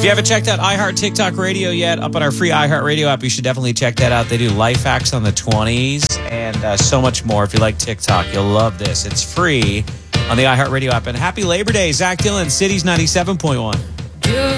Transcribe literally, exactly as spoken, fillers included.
you haven't checked out iHeart TikTok Radio yet, up on our free iHeart Radio app, you should definitely check that out. They do life hacks on the twenties and uh, so much more. If you like TikTok, you'll love this. It's free on the iHeart Radio app. And happy Labor Day, Zach Dillon, Cities ninety-seven point one.